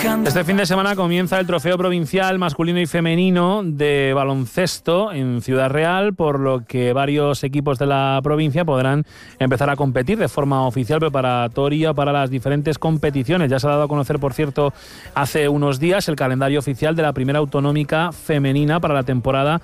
Este fin de semana comienza el trofeo provincial masculino y femenino de baloncesto en Ciudad Real, por lo que varios equipos de la provincia podrán empezar a competir de forma oficial preparatoria para las diferentes competiciones. Ya se ha dado a conocer, por cierto, hace unos días el calendario oficial de la primera autonómica femenina para la temporada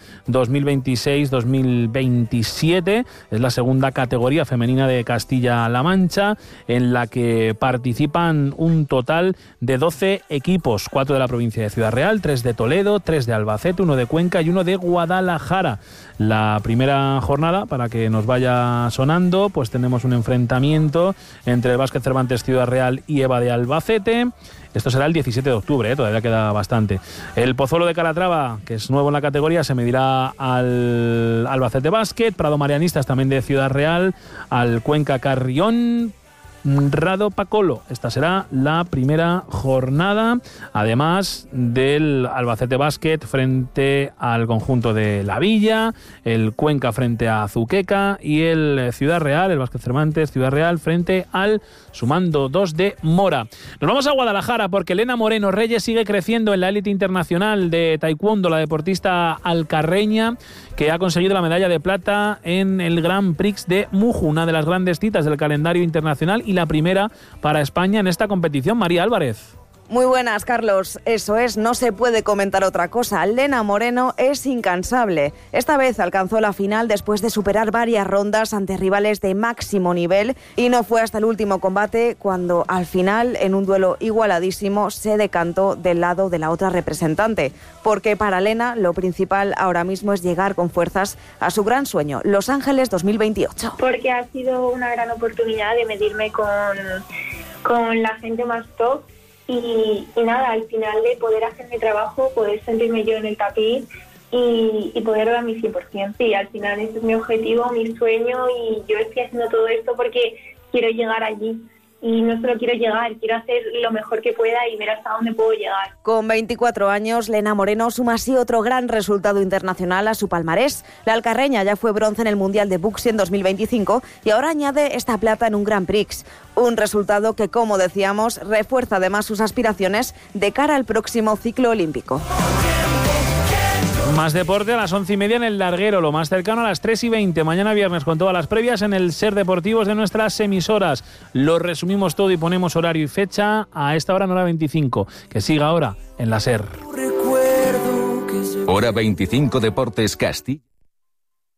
2026-2027. Es la segunda categoría femenina de Castilla-La Mancha, en la que participan un total de 12 equipos, 4 de la provincia de Ciudad Real, 3 de Toledo, 3 de Albacete, 1 de Cuenca y 1 de Guadalajara. La primera jornada, para que nos vaya sonando, pues tenemos un enfrentamiento entre el Básquet Cervantes Ciudad Real y EVA de Albacete. Esto será el 17 de octubre, todavía queda bastante. El Pozuelo de Calatrava, que es nuevo en la categoría, se medirá al Albacete Básquet. Prado Marianistas, también de Ciudad Real, al Cuenca Carrión, Rado Pacolo. Esta será la primera jornada, además del Albacete Básquet frente al conjunto de La Villa, el Cuenca frente a Azuqueca y el Ciudad Real, el Básquet Cervantes Ciudad Real frente al Sumando 2 de Mora. Nos vamos a Guadalajara porque Elena Moreno Reyes sigue creciendo en la élite internacional de taekwondo, la deportista alcarreña que ha conseguido la medalla de plata en el Grand Prix de Muju, una de las grandes citas del calendario internacional y la primera para España en esta competición. María Álvarez. Muy buenas, Carlos. Eso es, no se puede comentar otra cosa. Elena Moreno es incansable. Esta vez alcanzó la final después de superar varias rondas ante rivales de máximo nivel y no fue hasta el último combate cuando al final, en un duelo igualadísimo, se decantó del lado de la otra representante. Porque para Elena lo principal ahora mismo es llegar con fuerzas a su gran sueño, Los Ángeles 2028. Porque ha sido una gran oportunidad de medirme con la gente más top. Y nada, al final de poder hacer mi trabajo, poder sentirme yo en el tapiz y poder dar mi 100%. Sí, al final ese es mi objetivo, mi sueño y yo estoy haciendo todo esto porque quiero llegar allí. Y no solo quiero llegar, quiero hacer lo mejor que pueda y ver hasta dónde puedo llegar. Con 24 años, Elena Moreno suma así otro gran resultado internacional a su palmarés. La alcarreña ya fue bronce en el Mundial de Buxi en 2025 y ahora añade esta plata en un Grand Prix. Un resultado que, como decíamos, refuerza además sus aspiraciones de cara al próximo ciclo olímpico. Más deporte a las 11:30 en el Larguero, lo más cercano a las 3:20. Mañana viernes con todas las previas en el Ser Deportivos de nuestras emisoras. Lo resumimos todo y ponemos horario y fecha a esta hora, en hora 25. Que siga ahora en la Ser. Hora 25 Deportes Casti.